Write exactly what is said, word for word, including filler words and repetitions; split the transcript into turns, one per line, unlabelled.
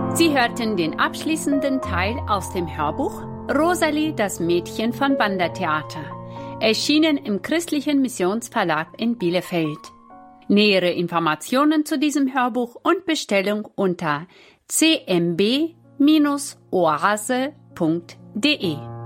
Sie hörten den abschließenden Teil aus dem Hörbuch Rosalie, das Mädchen von Wandertheater, erschienen im Christlichen Missionsverlag in Bielefeld. Nähere Informationen zu diesem Hörbuch und Bestellung unter c m b Bindestrich oase punkt d e.